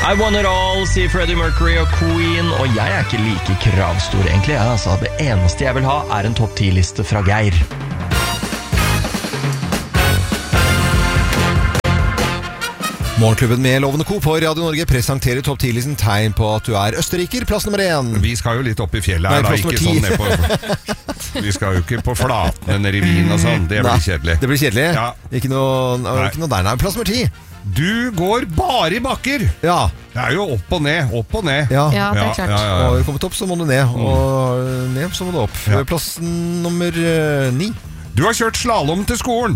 I want it all, sier Freddie Mercury og Queen. Og jeg er ikke like kravstor egentlig. Altså, det eneste jeg vil ha er en topp 10-liste fra Geir. Morgenklubben med Lovende Co på Radio Norge presenterer topp 10-listen tegn på at du er østerriker. Plass nummer 1. Vi skal jo litt opp i fjellet her, da. Ikke sånn ned på... Vi skal jo ikke på flatene nede i Wien og sånn. Det blir kjedelig. Det blir kjedelig? Ja. Ikke noe der. Nei, plass nummer 10. Du går bare i bakker. Ja. Det er jo opp og ned, opp og ned. Ja, det er klart. Og har du kommet opp, så må du ned. Og ned, så må du opp. Ja. Plass nummer 9. Du har kjørt slalom til skolen.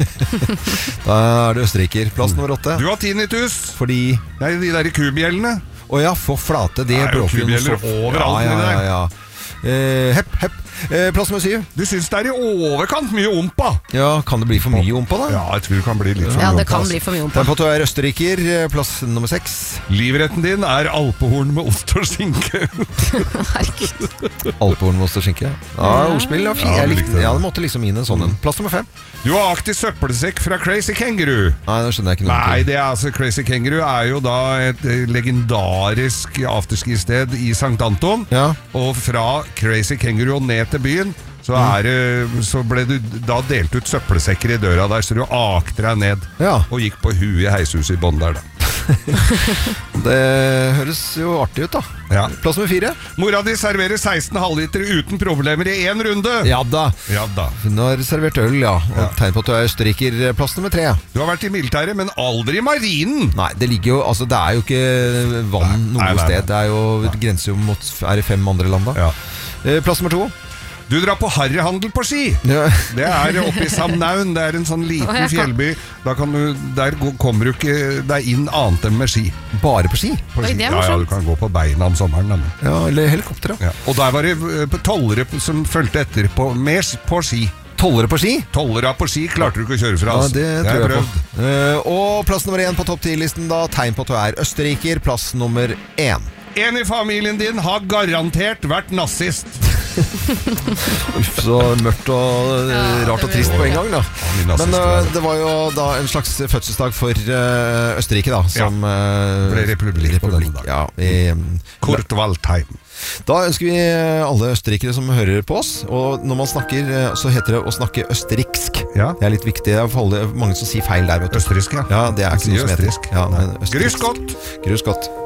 Da er det østerriker. Plass nummer 8. Du har tinnitus. Fordi... Nei, de der kubjellene. Åja, for flate. Det er jo bråker jo kubjeller overalt. Ja. Hepp. Plass nummer 7. Du synes det er i overkant mye ompa. Ja, kan det bli for mye ompa da? Ja, jeg tror det kan bli litt for mye ompa. Ja, det kan bli for mye ompa. Tegn på at du er østerriker. Plass nummer 6. Livretten din er alpehorn med ost og skinke. Herregud. Alpehorn med ost og skinke. Ja, ordspill. Ja, jeg likte det. Ja, det måtte liksom inn en sånn. Plass nummer 5. Du har aktiv søppelsekk fra Crazy Kangaroo. Nei, det skjønner jeg ikke noe. Nei, det er altså Crazy Kangaroo er jo da et legendarisk afterski-sted i Sankt Anton. Ja. Og fra Crazy Kangaroo ned til byen så ble du da delt ut søppelsekker i døra der, så du akte deg ned og gikk på huet i heishuset i bånn der da. Det høres jo artig ut da. Ja. Plass nummer 4. Mora di serverer 16 halvliter uten problemer i en runde. Ja da. Hun har servert øl, og tegn på at du er østerriker. Plass nummer 3. Du har vært i militæret, men aldri i marinen. Nei, det ligger jo, altså det er jo ikke vann noe sted. Det er jo grenser jo mot, er det 5 andre land da. Plass nummer 2. Du drar på harryhandel på ski. Ja. Det er oppe i Samnaun. Det er en sånn liten fjellby. Der kommer du ikke deg inn annet enn med ski. Bare på ski? Oi, det er ja, du kan gå på beina om sommeren. Ja, eller helikopter. Ja. Og der var det tollere som følte etter på ski. Tollere på ski? Tollere på ski klarte du ikke å kjøre fra oss. Ja, det tror jeg på. Og plass nummer 1 på topp 10-listen da. Tegn på at du er østerriker. Plass nummer 1. En i familien din har garantert vært nazist. Uff, så mørkt og rart og trist på en gang da. Men det var jo da en slags fødselsdag for Østerrike da, som ble republikk på denne dag. Ja, Kurt Waldheim. Da ønsker vi alle østerrikere som hører på oss. Og når man snakker, så heter det å snakke østerriksk. Ja. Det er litt viktig. Det er mange som sier feil der, vet du. Østerriksk, ja. Det er ikke noe som heter. Østerriksk. Ja, Grüß Gott. Grüß Gott.